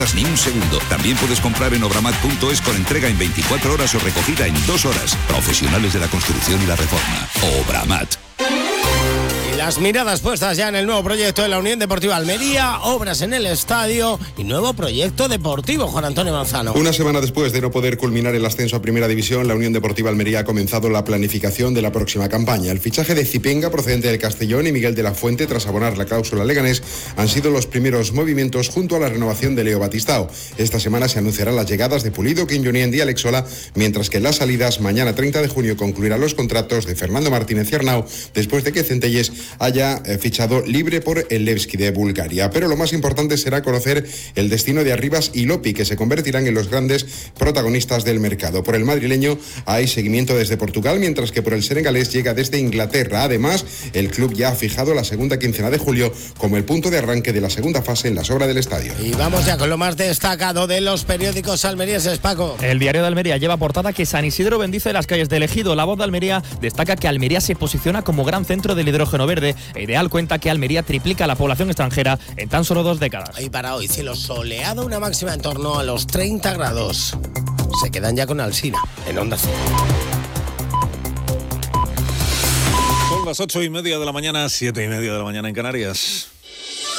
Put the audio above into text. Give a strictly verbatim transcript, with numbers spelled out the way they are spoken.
Ni un segundo. También puedes comprar en obramat punto es con entrega en veinticuatro horas o recogida en dos horas. Profesionales de la construcción y la reforma. Obramat. Y las miradas puestas ya en el nuevo proyecto de la Unión Deportiva Almería, obras en el estadio y nuevo proyecto deportivo, Juan Antonio Manzano. Una semana después de no poder culminar el ascenso a Primera División, la Unión Deportiva Almería ha comenzado la planificación de la próxima campaña. El fichaje de Zipenga, procedente del Castellón, y Miguel de la Fuente, tras abonar la cláusula Leganés, han sido los primeros movimientos junto a la renovación de Leo Batistao. Esta semana se anunciarán las llegadas de Pulido, Quiñonendi y Alex Sola, mientras que en las salidas, mañana treinta de junio, concluirán los contratos de Fernando Martínez y Arnau, después de que Centelles haya eh, fichado libre por el Levski de Bulgaria. Pero lo más importante será conocer el destino de Arribas y Lopi, que se convertirán en los grandes protagonistas del mercado. Por el madrileño hay seguimiento desde Portugal, mientras que por el senegalés llega desde Inglaterra. Además, el club ya ha fijado la segunda quincena de julio como el punto de arranque de la segunda fase en la obra del estadio. Y vamos ya con lo más destacado de los periódicos almerienses, Paco. El Diario de Almería lleva portada que San Isidro bendice las calles del Ejido. La Voz de Almería destaca que Almería se posiciona como gran centro del hidrógeno verde. E Ideal cuenta que Almería triplica la población extranjera en tan solo dos décadas. Y para hoy, cielo soleado, una máxima en torno a los treinta grados. Se quedan ya con Alsina, en Onda Cero. Son las ocho y media de la mañana, siete y media de la mañana en Canarias.